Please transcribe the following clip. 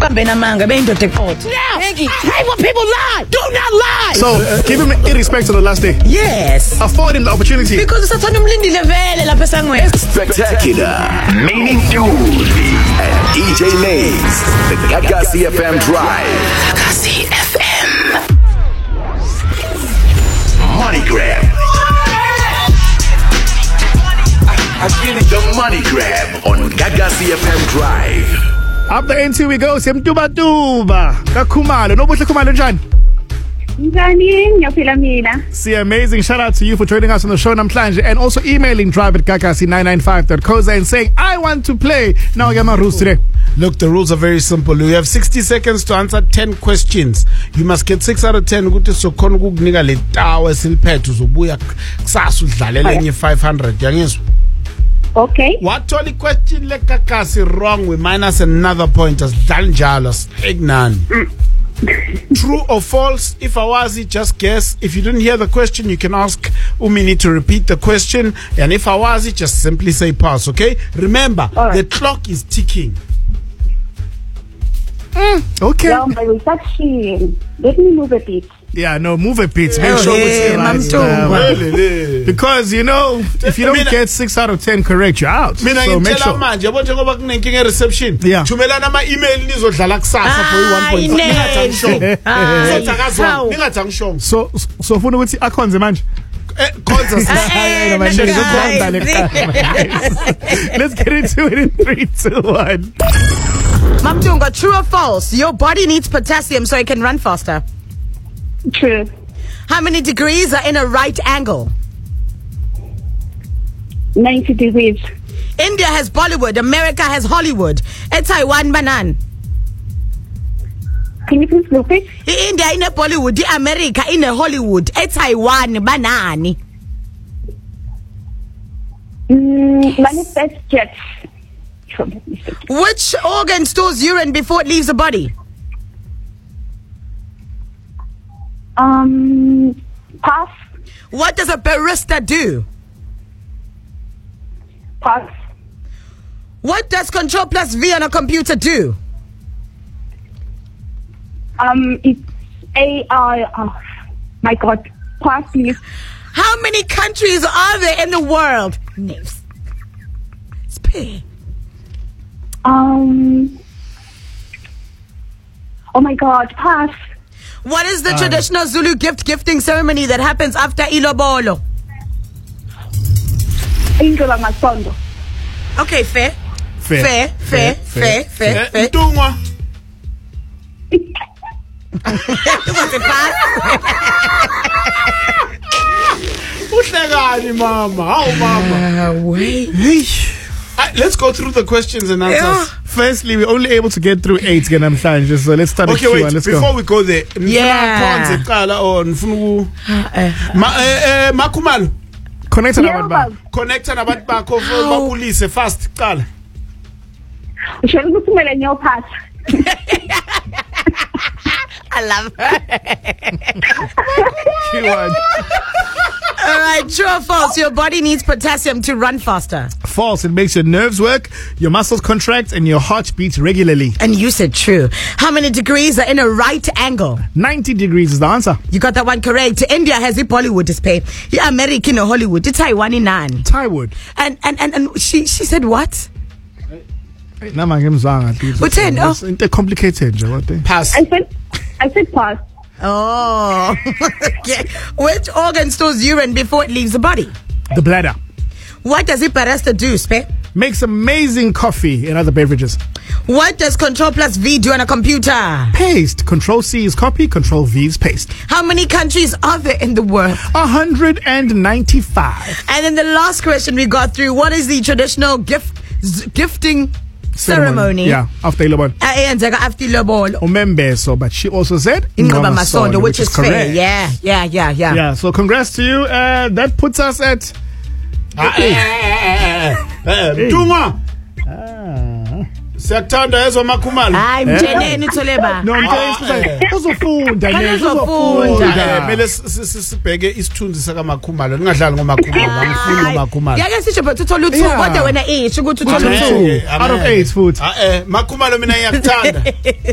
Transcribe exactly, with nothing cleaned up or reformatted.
Bambena manga, bendo te pot. Yeah. Hey, what people lie. Do not lie. So, uh, give him irrespect of the last day. Yes. Afford him the opportunity. Because it's a ton of lindi level la pesangwe. Spectacular. Meaning Dooley and D J Maze. The Gagasi F M Drive. Gagasi F M. Money Grab. I feel it, the Money Grab on Gagasi F M Drive. Up the N T we go. Semtuba tuba. Kakumalo. No buhle kumalo njani? Njani, ngiyaphila mina. See, amazing. Shout out to you for joining us on the show namhlanje and also emailing drive at gagasi nine nine five dot co za and saying I want to play. Now I get my rules today. Look, the rules are very simple. You have sixty seconds to answer ten questions. You must get six out of ten. Ukuthi sokhona ukukunika le tawa esiliphethe uzobuya kusasa udlalele enye five hundred. Yangizwa? Okay. What only question le Gagasi wrong, we minus another point as danjalo ignan. True or false? If I was it, just guess. If you didn't hear the question, you can ask Umini to repeat the question. And if I was it, just simply say pass, okay? Remember, right. The clock is ticking. Mm, okay. Yeah, my reception. Let me move a bit. Yeah, no, move a bit. Make Oh, sure hey, it's right. Because, you know, if you don't get six out of ten correct, you're out. So make sure. Manje yabo njengoba kunenkinga reception. Yeah. Thumelana ama email nizodlala kusasa for one point five. Ningathangishongo. Ningathangishongo. So so ufuna ukuthi akhonze manje. Eh khonza Eh, Let's get into it in three, two, one. Mamtunga, true or false? Your body needs potassium so it can run faster. True. How many degrees are in a right angle? ninety degrees. India has Bollywood, America has Hollywood. E Taiwan banan. Can you please repeat? I India in a Bollywood, I America in a Hollywood. E Taiwan banani. Mm, manifest jets. Which organ stores urine before it leaves the body? Um, pass. What does a barista do? Pass. What does Control plus V on a computer do? Um, it's A I. Oh, my God. Pass, please. How many countries are there in the world? Names. Spare. Um. Oh my God. Pass. What is the uh, traditional Zulu gift gifting ceremony that happens after Ilobolo? Indlela Masondo. Okay, fair. Fair. Fair, fair, fair, fair, fair. Ntungwa. Was it fast? Uhlekani mama? How mama? Uh, wait. Uh, let's go through the questions and answers. Yeah. Firstly, we're only able to get through eight. So let's start. Okay, wait. Let's before go. we go there, yeah. Makumalo. Connect Yeah, nabantu. Connect nabantu bakho bapolice fast. Qala. Shall we put in your pass? I love her. All right, true or false? Your body needs potassium to run faster. False. It makes your nerves work, your muscles contract, and your heart beats regularly. And you said true. How many degrees are in a right angle? ninety degrees is the answer. You got that one correct. India has it Bollywood display. Yeah, America in Hollywood. It's Taiwan in none. Taiwood. And and and and she she said what? Nama ngimzanga. What's it? Oh. It's complicated. What? Pass. I said, I said pass. Oh. Okay. Which organ stores urine before it leaves the body? The bladder. What does Iparesta do, Spe? Makes amazing coffee and other beverages. What does Control plus V do on a computer? Paste. Control C is copy. Control V is paste. How many countries are there in the world? one hundred ninety-five. And then the last question we got through, what is the traditional gift z- gifting ceremony? Yeah, after Ilobolo. After Ilobolo. Umembeso, but she also said Ingoma Masondo, which is fair. correct. Yeah, yeah, yeah, yeah. Yeah, so congrats to you. Uh, that puts us at... Ntungwa. Siyakuthanda yezwa Makumalo. Hayi mtheneni Tholeba. No, mtheneni uzofunda nje uzofunda. Mele sibheke isithunzi saka Makumalo. Ningadlali ngoMakumalo, angifuni ngoMakumalo. Yake sisho but uthola two kodwa wena isho ukuthi uthola two. Out of eight food. Ah eh Makumalo mina ngiyakuthanda.